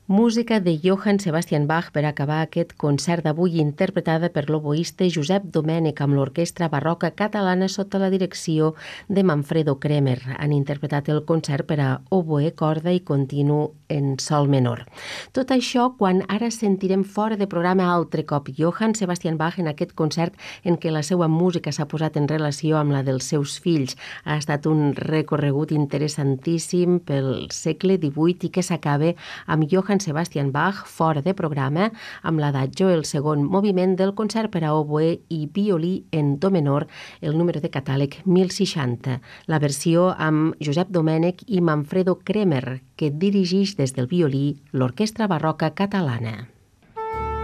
Música de Johann Sebastian Bach per acabar aquest concert d'avui, interpretada per l'oboista Josep Domènech amb l'Orquestra Barroca Catalana sota la direcció de Manfredo Kremer. Han interpretat el concert per a oboè, corda i continu en sol menor. Tot això quan ara sentirem fora de programa altre cop Johann Sebastian Bach en aquest concert en què la seva música s'ha posat en relació amb la dels seus fills. Ha estat un recorregut interessantíssim pel segle XVIII i que s'acaba amb Johann Sebastian Bach fora de programa amb l'adagio, el segon moviment del concert per a oboè i violí en do menor, el número de catàleg 1060. La versió amb Josep Domènech i Manfredo Kremer, que dirigeix des del violí l'Orquestra Barroca Catalana.